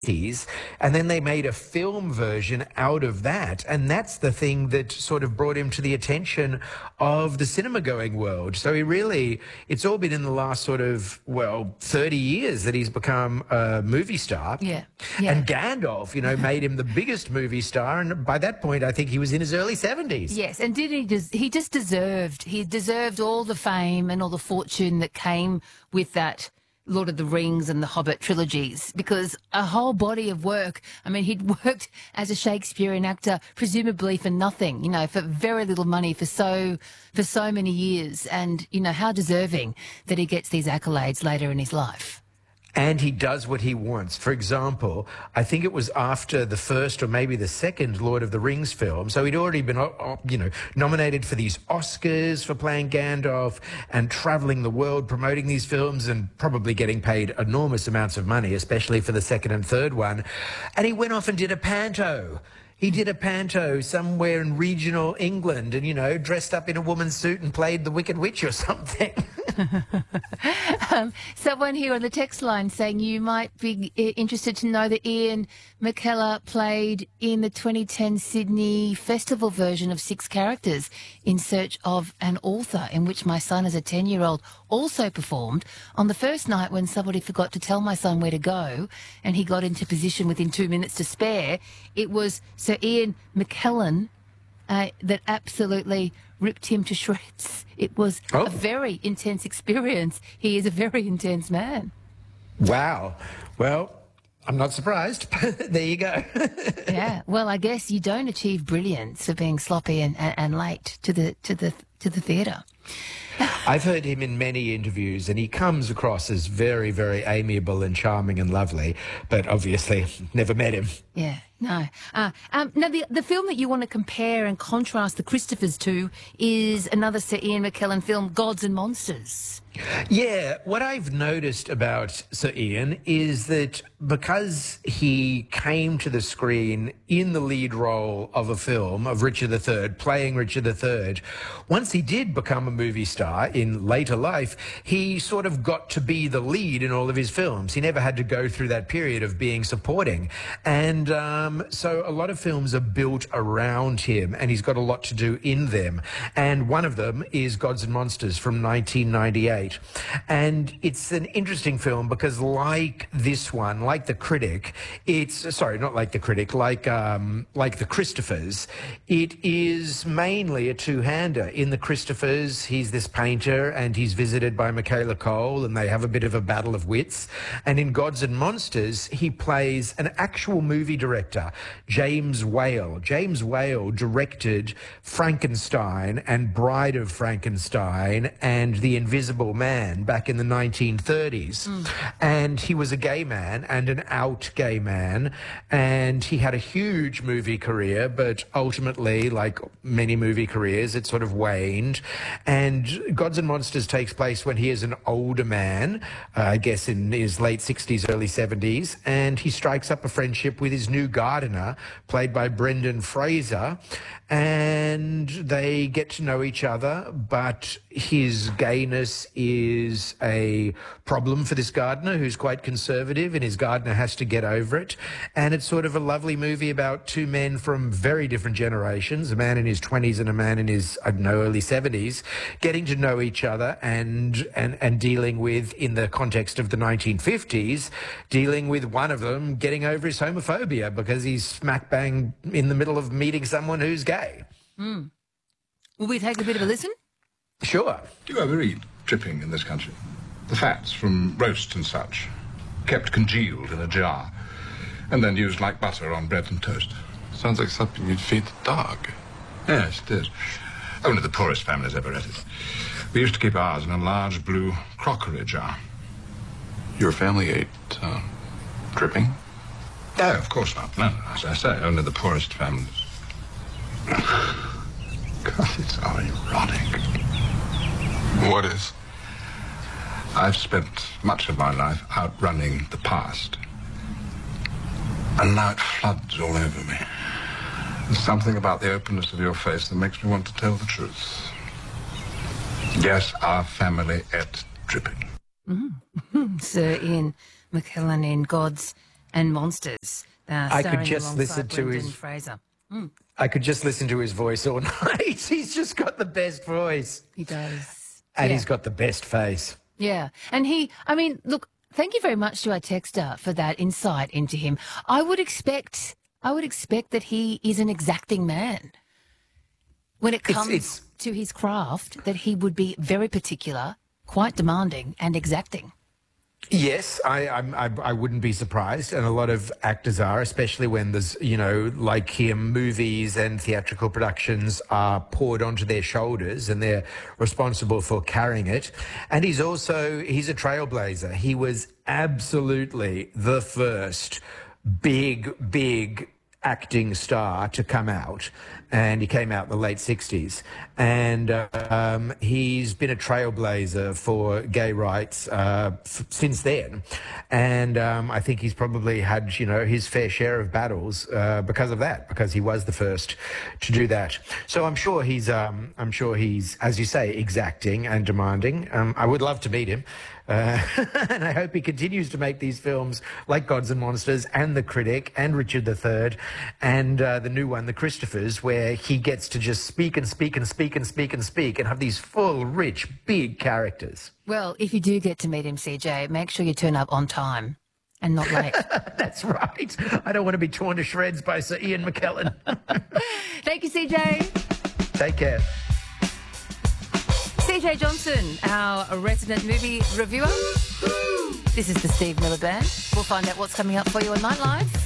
and then they made a film version out of that, and that's the thing that sort of brought him to the attention of the cinema-going world. So it's all been in the last sort of, 30 years that he's become a movie star. Yeah. And Gandalf, made him the biggest movie star, and by that point, I think he was in his early 70s. Yes, and he deserved all the fame and all the fortune that came with that Lord of the Rings and the Hobbit trilogies, because a whole body of work. I mean, he'd worked as a Shakespearean actor, presumably for nothing, for very little money for so many years, and how deserving that he gets these accolades later in his life. And he does what he wants. For example, I think it was after the first or maybe the second Lord of the Rings film. So he'd already been, nominated for these Oscars for playing Gandalf and traveling the world promoting these films and probably getting paid enormous amounts of money, especially for the second and third one. And he went off and did a panto. He did a panto somewhere in regional England and, dressed up in a woman's suit and played the Wicked Witch or something. Someone here on the text line saying you might be interested to know that Ian McKellen played in the 2010 Sydney Festival version of Six Characters in Search of an Author, in which my son as a 10-year-old also performed. On the first night when somebody forgot to tell my son where to go and he got into position within 2 minutes to spare, it was Sir Ian McKellen that absolutely ripped him to shreds. It was a very intense experience. He is a very intense man. Wow. Well, I'm not surprised. There you go. Yeah. Well, I guess you don't achieve brilliance for being sloppy and late to the theatre. I've heard him in many interviews, and he comes across as very, very amiable and charming and lovely, but obviously never met him. Yeah, no. Now, the film that you want to compare and contrast the Christophers to is another Sir Ian McKellen film, Gods and Monsters. Yeah, what I've noticed about Sir Ian is that because he came to the screen in the lead role of a film of Richard III, playing Richard III, once he did become a movie star in later life, he sort of got to be the lead in all of his films. He never had to go through that period of being supporting. And so a lot of films are built around him, and he's got a lot to do in them. And one of them is Gods and Monsters from 1998. And it's an interesting film because like this one, like The Critic, like The Christophers, it is mainly a two-hander. In The Christophers, he's this painter and he's visited by Michaela Cole and they have a bit of a battle of wits. And in Gods and Monsters, he plays an actual movie director, James Whale. James Whale directed Frankenstein and Bride of Frankenstein and The Invisible Man back in the 1930s. And he was a gay man and an out gay man, and he had a huge movie career, but ultimately, like many movie careers, it sort of waned. And Gods and Monsters takes place when he is an older man, I guess in his late 60s, early 70s, and he strikes up a friendship with his new gardener, played by Brendan Fraser, and they get to know each other, but his gayness is a problem for this gardener who's quite conservative, and his gardener has to get over it. And it's sort of a lovely movie about two men from very different generations, a man in his 20s and a man in his, early 70s, getting to know each other and dealing with, in the context of the 1950s, dealing with one of them getting over his homophobia because he's smack bang in the middle of meeting someone who's gay. Will we take a bit of a listen? Sure. Do you ever eat dripping in this country? The fats from roast and such, kept congealed in a jar, and then used like butter on bread and toast. Sounds like something you'd feed the dog. Yes, it is. Only the poorest families ever ate it. We used to keep ours in a large blue crockery jar. Your family ate dripping? No, of course not. No, as I say, only the poorest families. God, it's so ironic. What is? I've spent much of my life outrunning the past. And now it floods all over me. There's something about the openness of your face that makes me want to tell the truth. Yes, our family ate dripping. Sir Ian McKellen in Gods and Monsters. I could Starring just alongside listen to Brendan his- Fraser. I could just listen to his voice all night. He's just got the best voice. He does. And Yeah. he's got the best face. Yeah. And look, thank you very much to our texter for that insight into him. I would expect that he is an exacting man. When it comes it's- to his craft, that he would be very particular, quite demanding and exacting. Yes, I wouldn't be surprised, and a lot of actors are, especially when there's, like him, movies and theatrical productions are poured onto their shoulders and they're responsible for carrying it. And he's a trailblazer. He was absolutely the first big acting star to come out, and he came out in the late 60s, and he's been a trailblazer for gay rights since then, and I think he's probably had his fair share of battles because of that, because he was the first to do that. So I'm sure he's as you say, exacting and demanding. I would love to meet him. And I hope he continues to make these films like Gods and Monsters and The Critic and Richard III and the new one, The Christophers, where he gets to just speak and speak and speak and speak and speak and have these full, rich, big characters. Well, if you do get to meet him, CJ, make sure you turn up on time and not late. That's right. I don't want to be torn to shreds by Sir Ian McKellen. Thank you, CJ. Take care. CJ Johnson, our resident movie reviewer. This is the Steve Miller Band. We'll find out what's coming up for you on Nightlife